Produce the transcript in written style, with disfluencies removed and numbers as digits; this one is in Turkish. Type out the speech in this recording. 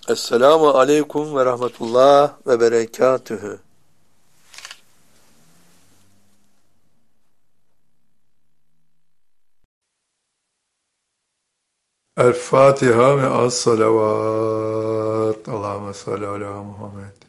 Esselamu aleyküm ve rahmetullah ve berekatühü. El Fatiha ve as salavat. Allahümme salli ala Muhammed.